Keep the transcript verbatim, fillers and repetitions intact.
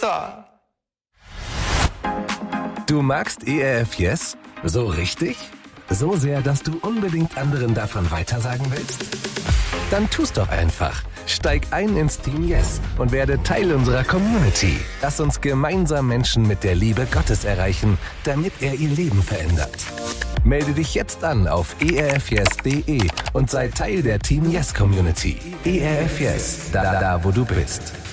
Alter! Du magst E R F Yes? So richtig? So sehr, dass du unbedingt anderen davon weitersagen willst? Dann tu's doch einfach. Steig ein ins Team Yes und werde Teil unserer Community. Lass uns gemeinsam Menschen mit der Liebe Gottes erreichen, damit er ihr Leben verändert. Melde dich jetzt an auf e r f yes punkt d e und sei Teil der Team Yes Community. E R F Yes, da, da wo du bist.